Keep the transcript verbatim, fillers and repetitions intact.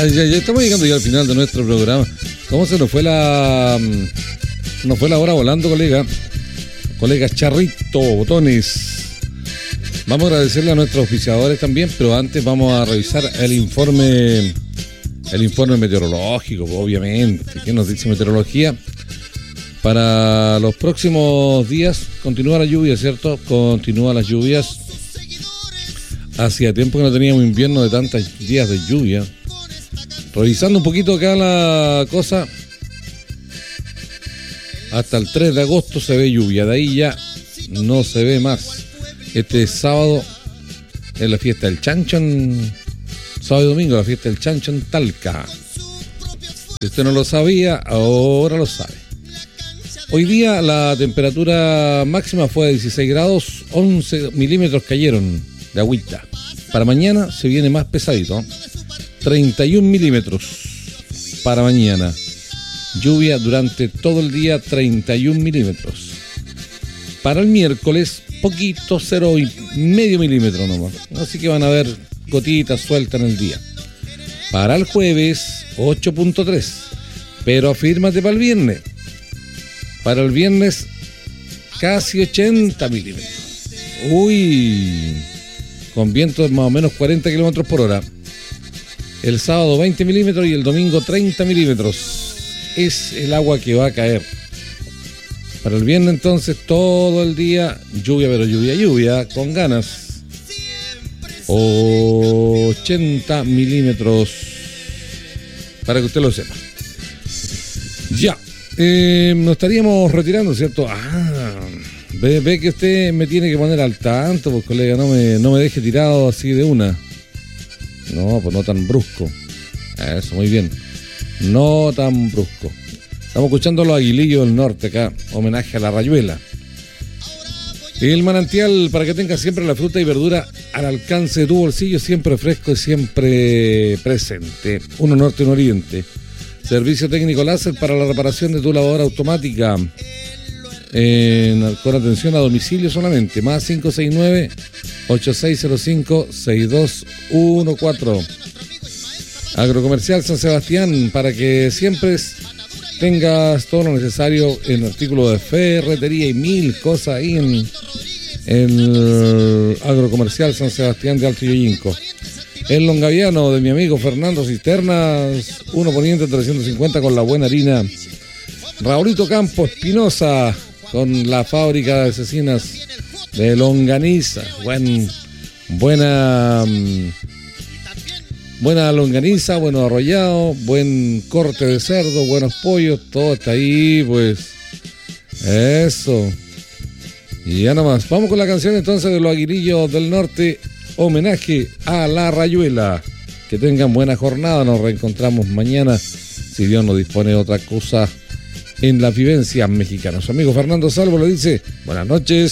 Ya, ya, ya estamos llegando ya al final de nuestro programa. ¿Cómo se nos fue la... nos fue la hora volando, colega? Colega Charrito, botones. Vamos a agradecerle a nuestros oficiadores también, pero antes vamos a revisar el informe... El informe meteorológico, obviamente. ¿Qué nos dice meteorología? Para los próximos días continúa la lluvia, ¿cierto? Continúa las lluvias. Hacía tiempo que no teníamos invierno de tantos días de lluvia. Revisando un poquito acá la cosa, hasta el tres de agosto se ve lluvia, de ahí ya no se ve más. Este sábado es la fiesta del chancho, en, sábado y domingo la fiesta del chancho en Talca. Si usted no lo sabía, ahora lo sabe. Hoy día la temperatura máxima fue de dieciséis grados, once milímetros cayeron de agüita. Para mañana se viene más pesadito, ¿eh? treinta y un milímetros para mañana. Lluvia durante todo el día, treinta y un milímetros. Para el miércoles, poquito, cero y medio milímetro nomás. Así que van a haber gotitas sueltas en el día. Para el jueves, ocho punto tres. Pero afírmate para el viernes. Para el viernes, casi ochenta milímetros. Uy, con vientos más o menos cuarenta kilómetros por hora. El sábado veinte milímetros y el domingo treinta milímetros. Es el agua que va a caer. Para el viernes entonces todo el día lluvia, pero lluvia, lluvia, con ganas. ochenta milímetros. Para que usted lo sepa. Ya. Eh, nos estaríamos retirando, ¿cierto? Ah, ve, ve que usted me tiene que poner al tanto, pues colega, no me, no me deje tirado así de una. No, pues no tan brusco. Eso, muy bien. No tan brusco. Estamos escuchando los Aguilillos del Norte acá, homenaje a la rayuela. El manantial para que tengas siempre la fruta y verdura al alcance de tu bolsillo, siempre fresco y siempre presente. Uno norte, uno oriente. Servicio técnico láser para la reparación de tu lavadora automática. En, con atención a domicilio solamente. Más cinco seis nueve, ocho seis cero cinco, seis dos uno cuatro. Agrocomercial San Sebastián, para que siempre tengas todo lo necesario en artículos de ferretería y mil cosas ahí en, en el Agrocomercial San Sebastián de Alto Yoyinco. El longaviano de mi amigo Fernando Cisternas, uno Poniente trescientos cincuenta con la buena harina. Raulito Campo Espinosa con la fábrica de cecinas de longaniza. Buen, buena, buena longaniza, bueno arrollado, buen corte de cerdo, buenos pollos, todo está ahí, pues. Eso. Y ya nomás. Vamos con la canción entonces de los Aguilillos del Norte. Homenaje a la rayuela. Que tengan buena jornada. Nos reencontramos mañana, si Dios nos dispone de otra cosa, en la vivencia mexicana. Su amigo Fernando Salvo le dice buenas noches.